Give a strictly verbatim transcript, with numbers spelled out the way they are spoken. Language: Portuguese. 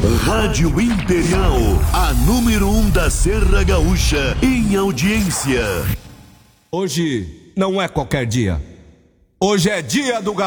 Rádio Imperial, a número um da Serra Gaúcha em audiência. Hoje não é qualquer dia. Hoje é dia do gaúcho.